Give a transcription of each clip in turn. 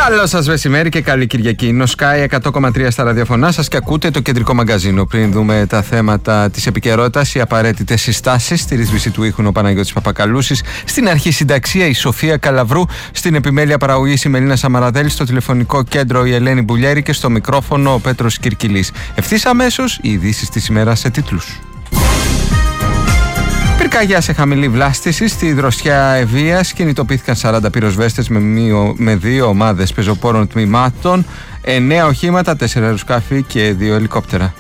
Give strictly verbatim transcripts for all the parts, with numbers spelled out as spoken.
Καλό σας μεσημέρι και καλή Κυριακή. Είναι ο Sky εκατό κόμμα τρία στα ραδιοφωνά σας και ακούτε το κεντρικό μαγκαζίνο. Πριν δούμε τα θέματα της επικαιρότητας, οι απαραίτητες συστάσεις, στη ρύθμιση του ήχου ο Παναγιώτης Παπακαλούσης, στην αρχή συνταξία η Σοφία Καλαβρού, στην επιμέλεια παραγωγής η Μελίνα Σαμαραδέλη, στο τηλεφωνικό κέντρο η Ελένη Μπουλιέρη και στο μικρόφωνο ο Πέτρος Κυρκυλής. Ευθύς αμέσως οι ειδήσεις της ημέρας σε τίτλους. Πυρκαγιά σε χαμηλή βλάστηση στη δροσιά Ευβοίας. Κινητοποιήθηκαν σαράντα πυροσβέστες με, μείο, με δύο ομάδες πεζοπόρων τμήματων, εννέα οχήματα, τέσσερα αεροσκάφη και δύο ελικόπτερα.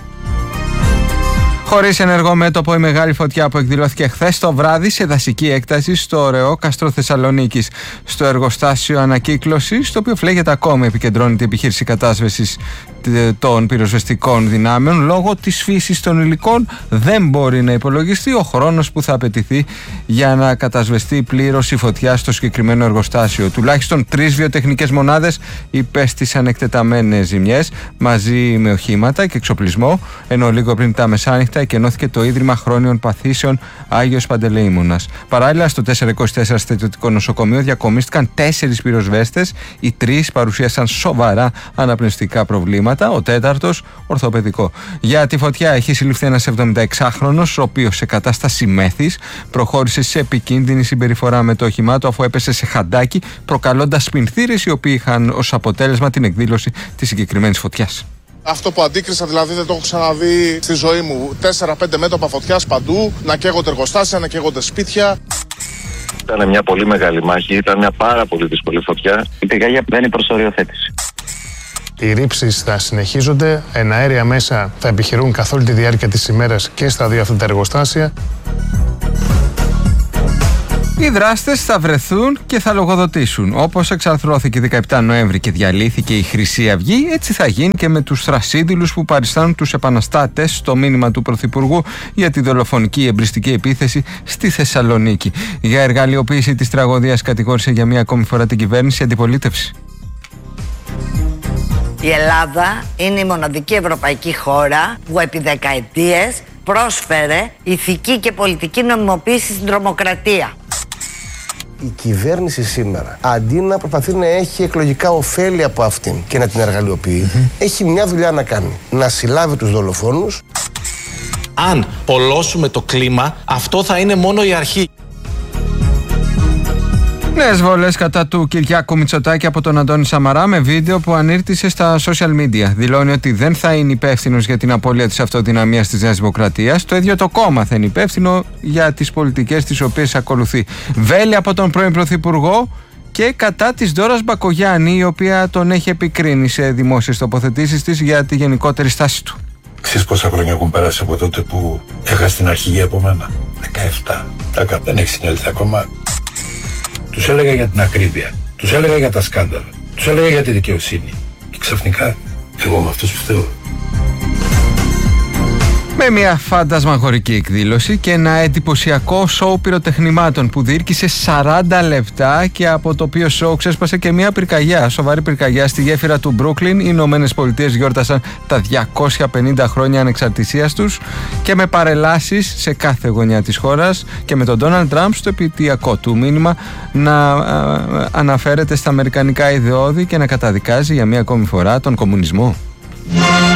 Χωρίς ενεργό μέτωπο η μεγάλη φωτιά που εκδηλώθηκε χθες το βράδυ σε δασική έκταση στο ωραίο κάστρο Θεσσαλονίκης. Στο εργοστάσιο ανακύκλωσης, το οποίο φλέγεται ακόμη, επικεντρώνεται η επιχείρηση κατάσβεσης των πυροσβεστικών δυνάμεων. Λόγω της φύσης των υλικών δεν μπορεί να υπολογιστεί ο χρόνος που θα απαιτηθεί για να κατασβεστεί πλήρως η φωτιά στο συγκεκριμένο εργοστάσιο. Τουλάχιστον τρεις βιοτεχνικές μονάδες υπέστησαν εκτεταμένες ζημιές μαζί με οχήματα και εξοπλισμό, ενώ λίγο πριν τα μεσάνυχτα εκενώθηκε το Ίδρυμα Χρόνιων Παθήσεων Άγιος Παντελεήμονας. Παράλληλα, στο τετρακόσια είκοσι τέσσερα στρατιωτικό νοσοκομείο διακομίστηκαν τέσσερις πυροσβέστες. Οι τρεις παρουσίασαν σοβαρά αναπνευστικά προβλήματα, ο τέταρτος ορθοπαιδικό. Για τη φωτιά έχει συλληφθεί ένας εβδομηνταεξάχρονος, ο οποίος σε κατάσταση μέθης προχώρησε σε επικίνδυνη συμπεριφορά με το όχημά του αφού έπεσε σε χαντάκι, προκαλώντας σπινθήρες οι οποίοι είχαν ως αποτέλεσμα την εκδήλωση της συγκεκριμένης φωτιάς. Αυτό που αντίκρισα δηλαδή δεν το έχω ξαναδεί στη ζωή μου. τέσσερα πέντε μέτωπα φωτιάς παντού, να καίγονται εργοστάσια, να καίγονται σπίτια. Ήταν μια πολύ μεγάλη μάχη, ήταν μια πάρα πολύ δύσκολη φωτιά. Η πυρκαγιά μπαίνει προς οριοθέτηση. Οι ρήψεις θα συνεχίζονται, εναέρια μέσα θα επιχειρούν καθ' όλη τη διάρκεια της ημέρας και στα δύο αυτά τα εργοστάσια. Οι δράστες θα βρεθούν και θα λογοδοτήσουν. Όπως εξαρθρώθηκε δεκαεπτά Νοέμβρη και διαλύθηκε η Χρυσή Αυγή, έτσι θα γίνει και με τους θρασίδηλους που παριστάνουν τους επαναστάτες στο μήνυμα του Πρωθυπουργού για τη δολοφονική εμπριστική επίθεση στη Θεσσαλονίκη. Για εργαλειοποίηση της τραγωδίας κατηγόρησε για μία ακόμη φορά την κυβέρνηση αντιπολίτευση. Η Ελλάδα είναι η μοναδική ευρωπαϊκή χώρα που επί δεκαετίες πρόσφερε ηθική και πολιτική νομιμοποίηση στην τρομοκρατία. Η κυβέρνηση σήμερα, αντί να προσπαθεί να έχει εκλογικά ωφέλη από αυτήν και να την εργαλειοποιεί, mm-hmm. έχει μια δουλειά να κάνει. Να συλλάβει τους δολοφόνους. Αν πολλώσουμε το κλίμα, αυτό θα είναι μόνο η αρχή. Νέες βολές κατά του Κυριάκου Μητσοτάκη από τον Αντώνη Σαμαρά με βίντεο που ανήρτησε στα social media. Δηλώνει ότι δεν θα είναι υπεύθυνος για την απώλεια της αυτοδυναμίας της Νέας Δημοκρατίας. Το ίδιο το κόμμα θα είναι υπεύθυνο για τις πολιτικές τις οποίες ακολουθεί. Βέλη από τον πρώην Πρωθυπουργό και κατά της Ντόρας Μπακογιάννη, η οποία τον έχει επικρίνει σε δημόσιες τοποθετήσεις της για τη γενικότερη στάση του. Ξέρεις πόσα χρόνια έχουν περάσει από τότε που έχασε την αρχηγία από μένα? δεκαεπτά. Δεν έχει συνέλθει ακόμα. Τους έλεγα για την ακρίβεια, τους έλεγα για τα σκάνδαλα, τους έλεγα για τη δικαιοσύνη. Και ξαφνικά, εγώ με αυτούς που φταίω. Με μια φαντασμαγορική εκδήλωση και ένα εντυπωσιακό σοου πυροτεχνημάτων που διήρκησε σαράντα λεπτά και από το οποίο σοου ξέσπασε και μια πυρκαγιά, σοβαρή πυρκαγιά στη γέφυρα του Μπρούκλιν. Οι Ηνωμένες Πολιτείες γιόρτασαν τα διακόσια πενήντα χρόνια ανεξαρτησίας τους και με παρελάσεις σε κάθε γωνιά της χώρας και με τον Ντόναλντ Τραμπ στο επαιτειακό του μήνυμα να α, αναφέρεται στα αμερικανικά ιδεώδη και να καταδικάζει για μια ακόμη φορά τον κομμουνισμό.